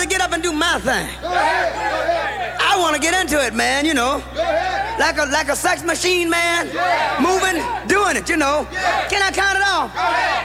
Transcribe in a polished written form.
to get up and do my thing. I want to get into it, man, you know. Like a sex machine, man. Moving, doing it, you know. Can I count it off?